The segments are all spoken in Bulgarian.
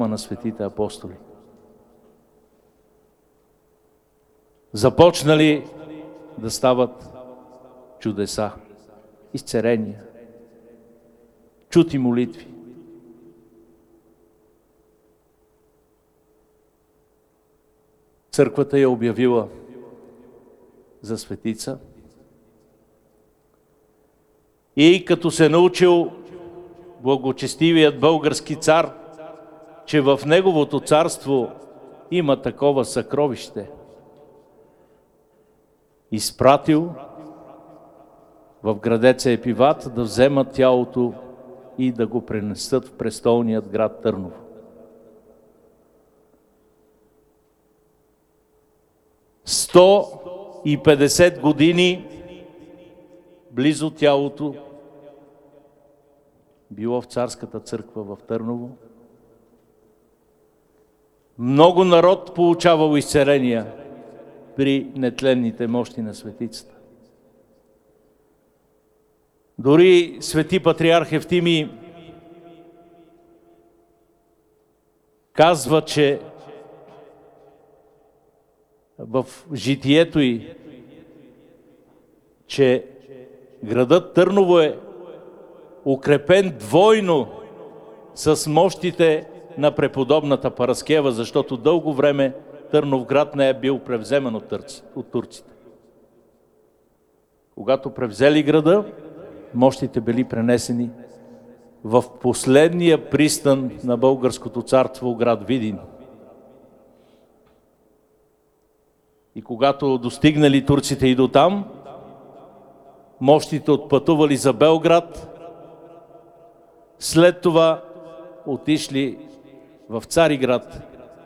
на светите апостоли. Започнали да стават чудеса, изцеления, чути молитви. Църквата я обявила за светица и като се научил благочестивият български цар, че в неговото царство има такова съкровище, изпратил в градеца Епиват да вземат тялото и да го пренесат в престолният град Търново. Сто и 50 години близо тялото било в царската църква в Търново. Много народ получавал изцеления при нетленните мощи на светицата. Дори свети патриарх Евтимий казва, че в житието й, че градът Търново е укрепен двойно с мощите на преподобната Параскева, защото дълго време Търновград не е бил превземен от турците. Когато превзели града, мощите били пренесени в последния пристан на българското царство, град Видин. И когато достигнали турците и до там, мощите отпътували за Белград, след това отишли в Цариград.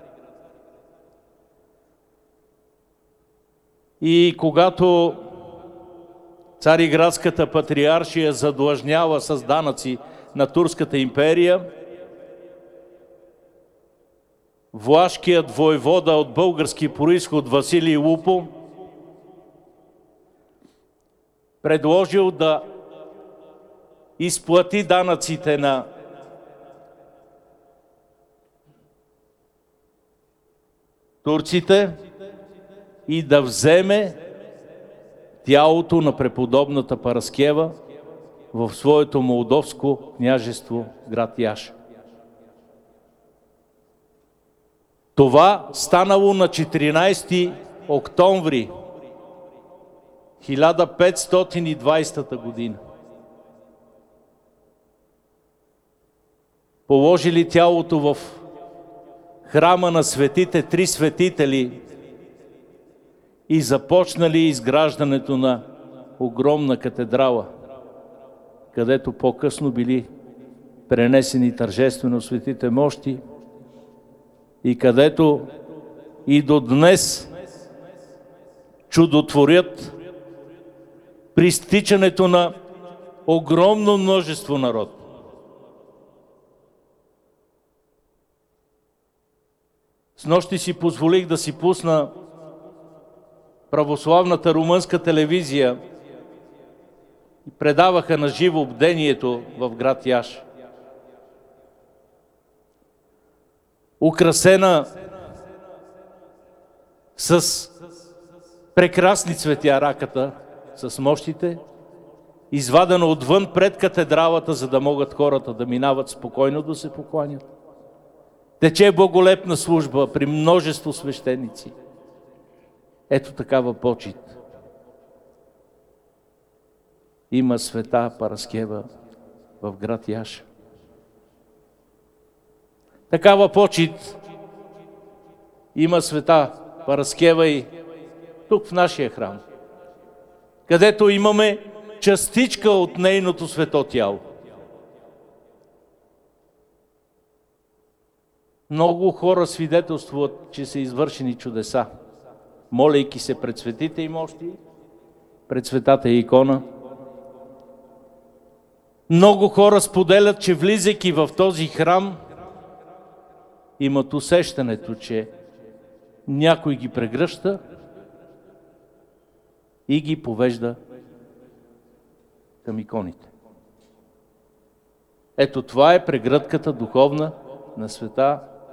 И когато Цариградската патриаршия задлъжнява с данъци на Турската империя, влашкият войвода от български произход Василий Лупо предложил да изплати данъците на турците и да вземе тялото на преподобната Параскева в своето молдовско княжество, град Яша. Това станало на 14 октомври 1520 година. Положили тялото в храма на светите три светители и започнали изграждането на огромна катедрала, където по-късно били пренесени тържествено светите мощи и където и до днес чудотворят при стичането на огромно множество народ. Снощи си позволих да си пусна православната румънска телевизия и предаваха на живо бдението в град Яш. Украсена с прекрасни цветя раката, с мощите, извадена отвън пред катедралата, за да могат хората да минават спокойно да се покланят. Тече благолепна служба при множество свещеници. Ето такава почит има света Параскева в град Яша. Такава почит има света Параскева и тук в нашия храм, където имаме частичка от нейното свето тяло. Много хора свидетелствуват, че са извършени чудеса, молейки се пред светите и мощи, пред светата икона. Много хора споделят, че влизайки в този храм, имат усещането, че някой ги прегръща и ги повежда към иконите. Ето това е прегръдката духовна на света